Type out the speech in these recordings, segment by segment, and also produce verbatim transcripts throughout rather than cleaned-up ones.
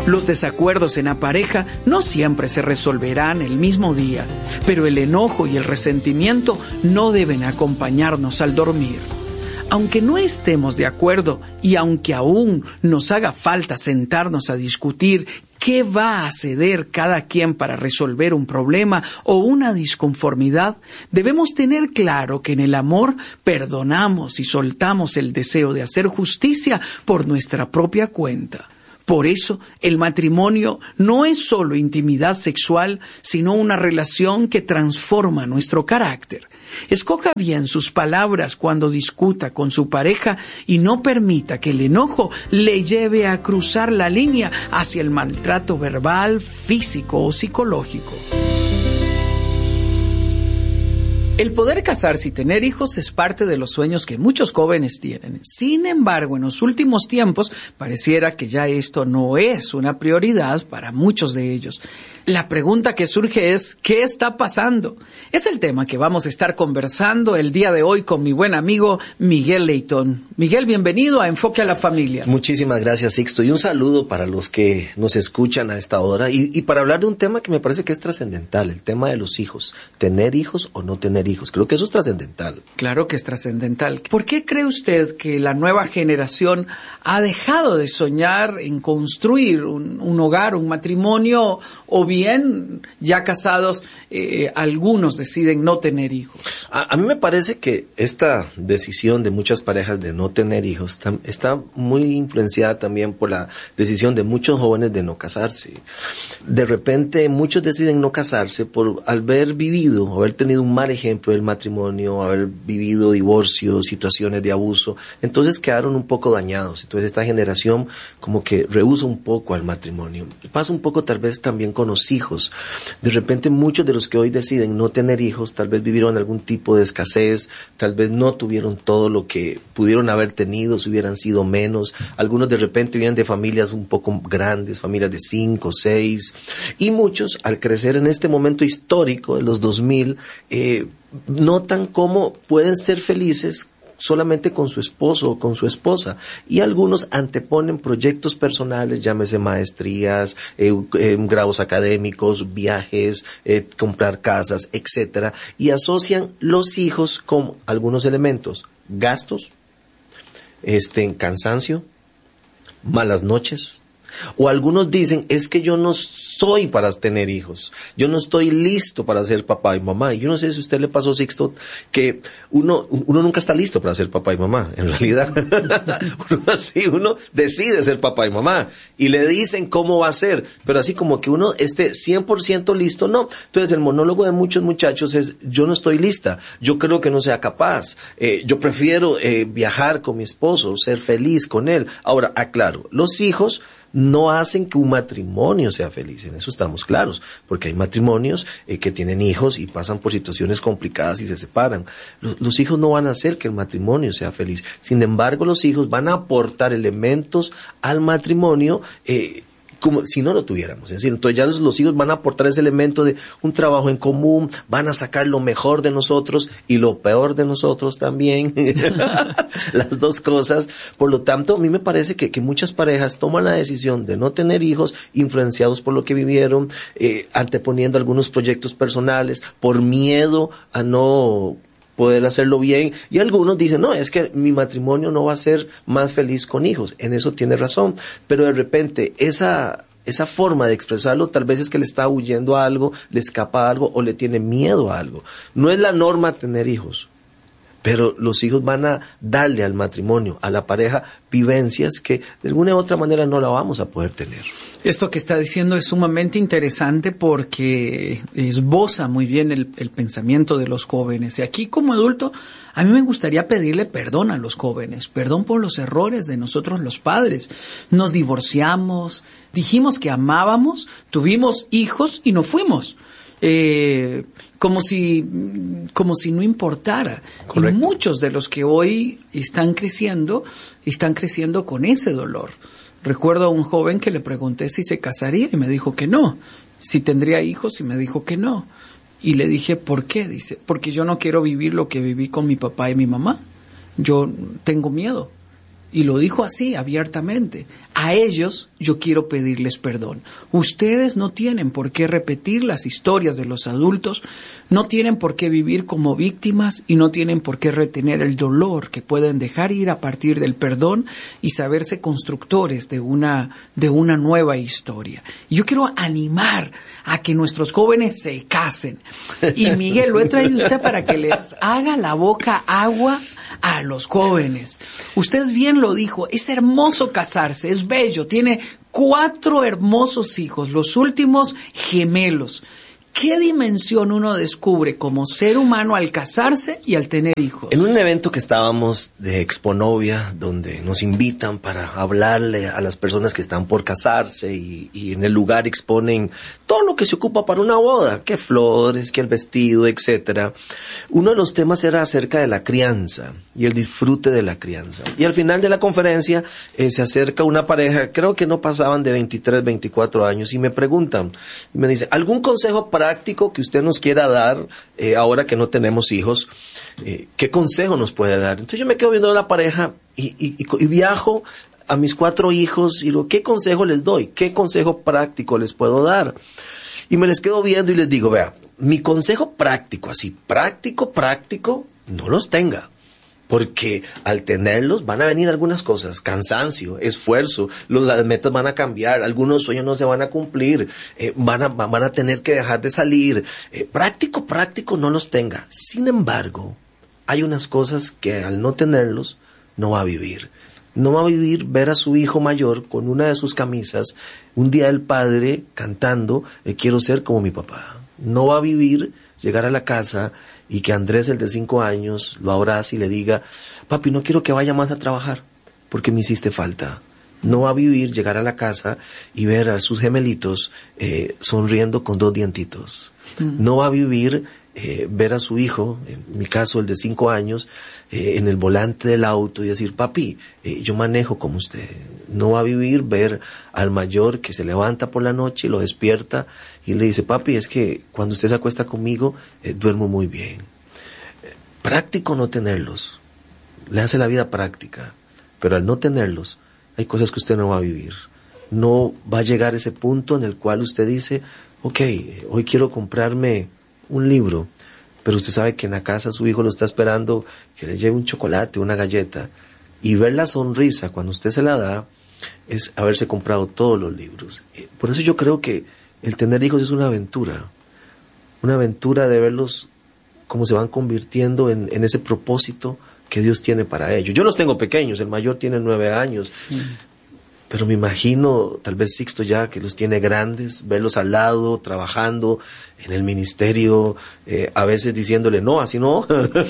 Los desacuerdos en la pareja no siempre se resolverán el mismo día, pero el enojo y el resentimiento no deben acompañarnos al dormir. Aunque no estemos de acuerdo y aunque aún nos haga falta sentarnos a discutir qué va a ceder cada quien para resolver un problema o una disconformidad, debemos tener claro que en el amor perdonamos y soltamos el deseo de hacer justicia por nuestra propia cuenta. Por eso, el matrimonio no es solo intimidad sexual, sino una relación que transforma nuestro carácter. Escoja bien sus palabras cuando discuta con su pareja y no permita que el enojo le lleve a cruzar la línea hacia el maltrato verbal, físico o psicológico. El poder casarse y tener hijos es parte de los sueños que muchos jóvenes tienen. Sin embargo, en los últimos tiempos pareciera que ya esto no es una prioridad para muchos de ellos. La pregunta que surge es, ¿qué está pasando? Es el tema que vamos a estar conversando el día de hoy con mi buen amigo Miguel Leitón. Miguel, bienvenido a Enfoque a la Familia. Muchísimas gracias, Sixto, y un saludo para los que nos escuchan a esta hora y, y para hablar de un tema que me parece que es trascendental, el tema de los hijos. ¿Tener hijos o no tener hijos? Creo que eso es trascendental. Claro que es trascendental. ¿Por qué cree usted que la nueva generación ha dejado de soñar en construir un, un hogar, un matrimonio, o bien ya casados, eh, algunos deciden no tener hijos? A, a mí me parece que esta decisión de muchas parejas de no tener hijos tam, está muy influenciada también por la decisión de muchos jóvenes de no casarse. De repente muchos deciden no casarse por haber vivido, haber tenido un mal ejemplo del matrimonio, haber vivido divorcios, situaciones de abuso, entonces quedaron un poco dañados. Entonces esta generación como que rehúsa un poco al matrimonio. Pasa un poco tal vez también con los hijos. De repente muchos de los que hoy deciden no tener hijos tal vez vivieron algún tipo de escasez, tal vez no tuvieron todo lo que pudieron haber tenido si hubieran sido menos. Algunos de repente vienen de familias un poco grandes, familias de cinco, seis, y muchos al crecer en este momento histórico de los dos mil, eh, notan cómo pueden ser felices solamente con su esposo o con su esposa, y algunos anteponen proyectos personales, llámese maestrías, eh, eh, grados académicos, viajes, eh, comprar casas, etcétera, y asocian los hijos con algunos elementos: gastos, este, cansancio, malas noches. O algunos dicen, es que yo no soy para tener hijos, yo no estoy listo para ser papá y mamá. Y yo no sé si a usted le pasó, Sixto, que uno uno nunca está listo para ser papá y mamá, en realidad. uno, así, uno decide ser papá y mamá y le dicen cómo va a ser, pero así como que uno esté cien por ciento listo, no. Entonces el monólogo de muchos muchachos es, yo no estoy lista, yo creo que no sea capaz, eh, yo prefiero eh, viajar con mi esposo, ser feliz con él. Ahora, aclaro, los hijos no hacen que un matrimonio sea feliz, en eso estamos claros, porque hay matrimonios eh, que tienen hijos y pasan por situaciones complicadas y se separan. Los, los hijos no van a hacer que el matrimonio sea feliz. Sin embargo, los hijos van a aportar elementos al matrimonio eh, como si no lo tuviéramos. Es decir, entonces ya los, los hijos van a aportar ese elemento de un trabajo en común, van a sacar lo mejor de nosotros y lo peor de nosotros también. Las dos cosas. Por lo tanto, a mí me parece que, que muchas parejas toman la decisión de no tener hijos, influenciados por lo que vivieron, eh, anteponiendo algunos proyectos personales, por miedo a no poder hacerlo bien, y algunos dicen, no, es que mi matrimonio no va a ser más feliz con hijos. En eso tiene razón, pero de repente esa esa forma de expresarlo tal vez es que le está huyendo a algo, le escapa a algo o le tiene miedo a algo. No es la norma tener hijos, pero los hijos van a darle al matrimonio, a la pareja, vivencias que de alguna u otra manera no la vamos a poder tener. Esto que está diciendo es sumamente interesante porque esboza muy bien el, el pensamiento de los jóvenes. Y aquí, como adulto, a mí me gustaría pedirle perdón a los jóvenes, perdón por los errores de nosotros los padres. Nos divorciamos, dijimos que amábamos, tuvimos hijos y nos fuimos. Eh, como si como si no importara. Correcto. Y muchos de los que hoy están creciendo, están creciendo con ese dolor. Recuerdo a un joven que le pregunté si se casaría y me dijo que no, si tendría hijos y me dijo que no. Y le dije, ¿por qué? Dice, porque yo no quiero vivir lo que viví con mi papá y mi mamá. Yo tengo miedo. Y lo dijo así, abiertamente. A ellos yo quiero pedirles perdón. Ustedes no tienen por qué repetir las historias de los adultos, no tienen por qué vivir como víctimas y no tienen por qué retener el dolor que pueden dejar ir a partir del perdón y saberse constructores de una, de una nueva historia. Y yo quiero animar a que nuestros jóvenes se casen. Y Miguel, lo he traído a usted para que les haga la boca agua a los jóvenes. Usted bien lo dijo, es hermoso casarse, es bello, tiene cuatro hermosos hijos, los últimos gemelos. ¿Qué dimensión uno descubre como ser humano al casarse y al tener hijos? En un evento que estábamos de Exponovia, donde nos invitan para hablarle a las personas que están por casarse y, y en el lugar exponen todo lo que se ocupa para una boda, que flores, que el vestido, etcétera. Uno de los temas era acerca de la crianza y el disfrute de la crianza. Y al final de la conferencia eh, se acerca una pareja, creo que no pasaban de veintitrés, veinticuatro años, y me preguntan, y me dicen, ¿algún consejo para práctico que usted nos quiera dar eh, ahora que no tenemos hijos? Eh, ¿Qué consejo nos puede dar? Entonces yo me quedo viendo a la pareja y, y, y, y viajo a mis cuatro hijos y digo, ¿qué consejo les doy? ¿Qué consejo práctico les puedo dar? Y me les quedo viendo y les digo, vea, mi consejo práctico, así, práctico, práctico, no los tenga. Porque al tenerlos van a venir algunas cosas, cansancio, esfuerzo, los, las metas van a cambiar, algunos sueños no se van a cumplir, eh, van, a, van a tener que dejar de salir. Eh, práctico, práctico, no los tenga. Sin embargo, hay unas cosas que al no tenerlos no va a vivir. No va a vivir ver a su hijo mayor con una de sus camisas, un día el padre cantando, eh, quiero ser como mi papá. No va a vivir llegar a la casa y que Andrés, el de cinco años, lo abrace y le diga, papi, no quiero que vaya más a trabajar porque me hiciste falta. No va a vivir llegar a la casa y ver a sus gemelitos eh, sonriendo con dos dientitos. Mm. No va a vivir eh, ver a su hijo, en mi caso el de cinco años, eh, en el volante del auto y decir, papi, eh, yo manejo como usted. No va a vivir ver al mayor que se levanta por la noche y lo despierta y le dice, papi, es que cuando usted se acuesta conmigo, eh, duermo muy bien. Eh, práctico no tenerlos. Le hace la vida práctica. Pero al no tenerlos, hay cosas que usted no va a vivir. No va a llegar a ese punto en el cual usted dice, ok, hoy quiero comprarme un libro, pero usted sabe que en la casa su hijo lo está esperando que le lleve un chocolate, una galleta, y ver la sonrisa cuando usted se la da es haberse comprado todos los libros. Por eso yo creo que el tener hijos es una aventura, una aventura de verlos cómo se van convirtiendo en, en ese propósito que Dios tiene para ellos. Yo los tengo pequeños, el mayor tiene nueve años, mm. pero me imagino, tal vez Sixto ya, que los tiene grandes, verlos al lado, trabajando en el ministerio, eh, a veces diciéndole, no, así no,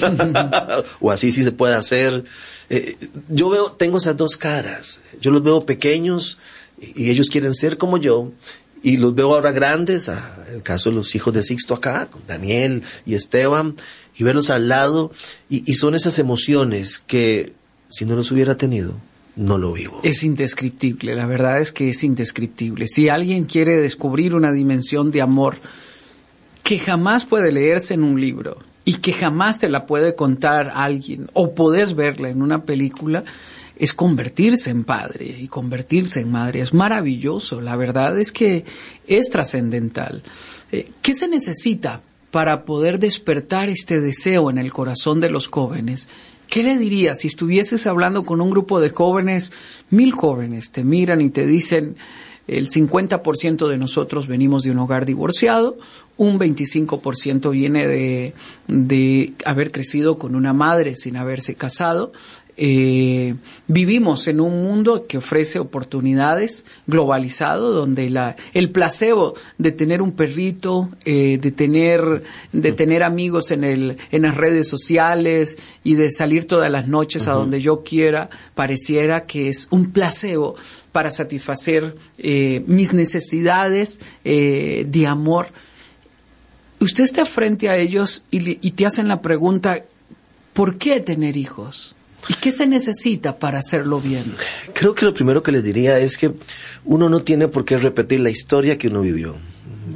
o así sí se puede hacer. Eh, yo veo, tengo esas dos caras, yo los veo pequeños y ellos quieren ser como yo, y los veo ahora grandes, a, el caso de los hijos de Sixto acá, con Daniel y Esteban, y verlos al lado, y, y son esas emociones que si no los hubiera tenido, no lo vivo. Es indescriptible, la verdad es que es indescriptible. Si alguien quiere descubrir una dimensión de amor que jamás puede leerse en un libro y que jamás te la puede contar alguien o podés verla en una película, es convertirse en padre y convertirse en madre. Es maravilloso, la verdad es que es trascendental. Eh, ¿Qué se necesita para poder despertar este deseo en el corazón de los jóvenes? ¿Qué le dirías si estuvieses hablando con un grupo de jóvenes, mil jóvenes, te miran y te dicen, el cincuenta por ciento de nosotros venimos de un hogar divorciado, un veinticinco por ciento viene de, de haber crecido con una madre sin haberse casado, eh, vivimos en un mundo que ofrece oportunidades, globalizado, donde la, el placebo de tener un perrito, eh, de tener, de tener amigos en el, en las redes sociales y de salir todas las noches uh-huh. a donde yo quiera, pareciera que es un placebo para satisfacer eh, mis necesidades eh, de amor. Usted está frente a ellos y, y te hacen la pregunta, ¿por qué tener hijos? ¿Y qué se necesita para hacerlo bien? Creo que lo primero que les diría es que uno no tiene por qué repetir la historia que uno vivió.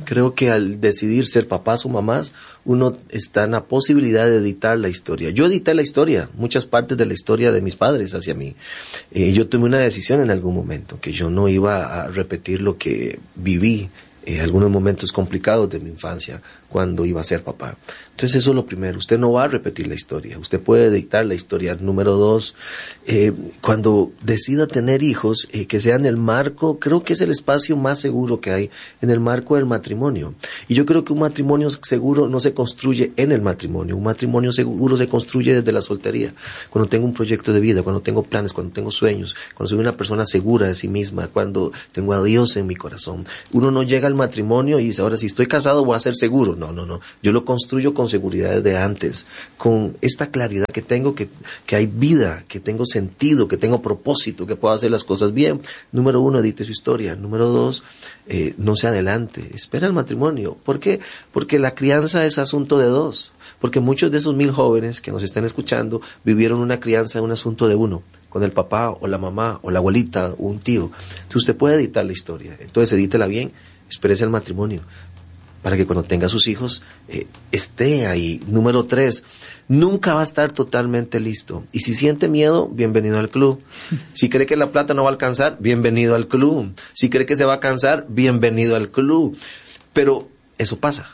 Creo que al decidir ser papás o mamás, uno está en la posibilidad de editar la historia. Yo edité la historia, muchas partes de la historia de mis padres hacia mí. Eh, yo tomé una decisión en algún momento, que yo no iba a repetir lo que viví en algunos momentos complicados de mi infancia cuando iba a ser papá. Entonces eso es lo primero, usted no va a repetir la historia, usted puede dictar la historia. Número dos, eh, cuando decida tener hijos, eh, que sea en el marco, creo que es el espacio más seguro que hay, en el marco del matrimonio. Y yo creo que un matrimonio seguro no se construye en el matrimonio, un matrimonio seguro se construye desde la soltería. Cuando tengo un proyecto de vida, cuando tengo planes, cuando tengo sueños, cuando soy una persona segura de sí misma, cuando tengo a Dios en mi corazón. Uno no llega al matrimonio y dice, ahora si estoy casado voy a ser seguro. No, no, no. Yo lo construyo con seguridad desde antes, con esta claridad que tengo, que, que hay vida, que tengo sentido, que tengo propósito, que puedo hacer las cosas bien. Número uno, edite su historia. Número dos, eh, no se adelante, espera el matrimonio. ¿Por qué? Porque la crianza es asunto de dos. Porque muchos de esos mil jóvenes que nos están escuchando vivieron una crianza, un asunto de uno, con el papá o la mamá o la abuelita o un tío. Entonces usted puede editar la historia. Entonces edítela bien, espérese el matrimonio, para que cuando tenga sus hijos, eh, esté ahí. Número tres, nunca va a estar totalmente listo. Y si siente miedo, bienvenido al club. Si cree que la plata no va a alcanzar, bienvenido al club. Si cree que se va a cansar, bienvenido al club. Pero eso pasa.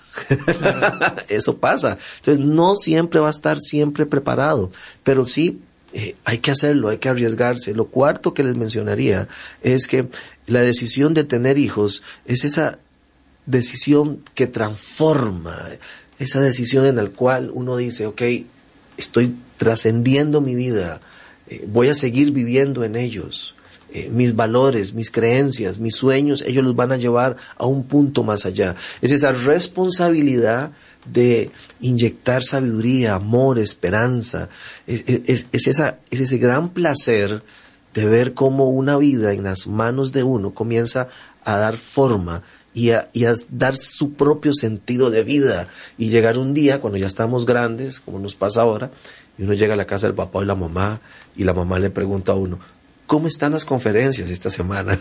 Eso pasa. Entonces no siempre va a estar siempre preparado, pero sí eh, hay que hacerlo, hay que arriesgarse. Lo cuarto que les mencionaría es que la decisión de tener hijos es esa decisión que transforma, esa decisión en la cual uno dice, ok, estoy trascendiendo mi vida, eh, voy a seguir viviendo en ellos, eh, mis valores, mis creencias, mis sueños, ellos los van a llevar a un punto más allá. Es esa responsabilidad de inyectar sabiduría, amor, esperanza, es, es, es, esa, es ese gran placer de ver cómo una vida en las manos de uno comienza a dar forma y a, y a dar su propio sentido de vida, y llegar un día cuando ya estamos grandes, como nos pasa ahora, y uno llega a la casa del papá y la mamá, y la mamá le pregunta a uno, ¿cómo están las conferencias esta semana?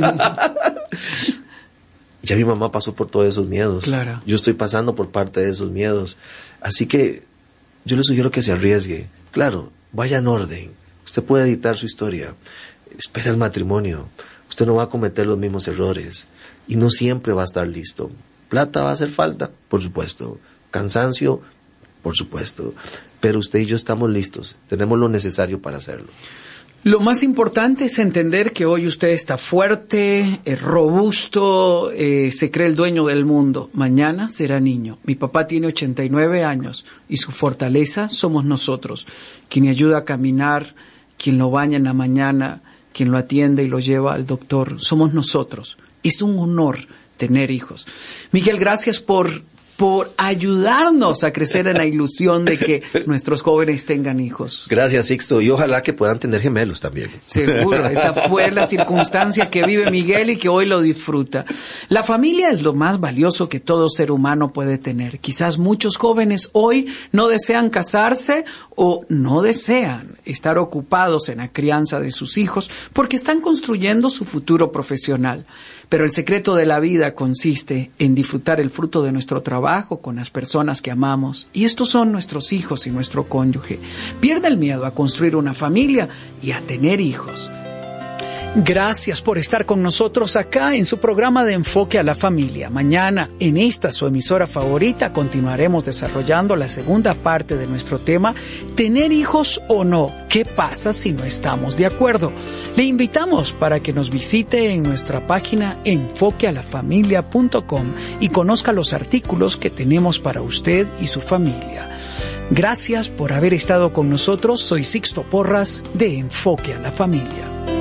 Ya mi mamá pasó por todos esos miedos. Claro. Yo estoy pasando por parte de esos miedos. Así que yo le sugiero que se arriesgue. Claro, vaya en orden. Usted puede editar su historia. Espera el matrimonio. Usted no va a cometer los mismos errores. Y no siempre va a estar listo. Plata va a hacer falta, por supuesto. Cansancio, por supuesto. Pero usted y yo estamos listos. Tenemos lo necesario para hacerlo. Lo más importante es entender que hoy usted está fuerte, es robusto, eh, se cree el dueño del mundo. Mañana será niño. Mi papá tiene ochenta y nueve años y su fortaleza somos nosotros. Quien le ayuda a caminar, quien lo baña en la mañana, quien lo atiende y lo lleva al doctor, somos nosotros. Es un honor tener hijos. Miguel, gracias por... por ayudarnos a crecer en la ilusión de que nuestros jóvenes tengan hijos. Gracias, Sixto, y ojalá que puedan tener gemelos también. Seguro, esa fue la circunstancia que vive Miguel y que hoy lo disfruta. La familia es lo más valioso que todo ser humano puede tener. Quizás muchos jóvenes hoy no desean casarse o no desean estar ocupados en la crianza de sus hijos porque están construyendo su futuro profesional. Pero el secreto de la vida consiste en disfrutar el fruto de nuestro trabajo con las personas que amamos. Y estos son nuestros hijos y nuestro cónyuge. Pierda el miedo a construir una familia y a tener hijos. Gracias por estar con nosotros acá en su programa de Enfoque a la Familia. Mañana, en esta su emisora favorita, continuaremos desarrollando la segunda parte de nuestro tema, ¿tener hijos o no? ¿Qué pasa si no estamos de acuerdo? Le invitamos para que nos visite en nuestra página enfoque a la familia punto com y conozca los artículos que tenemos para usted y su familia. Gracias por haber estado con nosotros. Soy Sixto Porras de Enfoque a la Familia.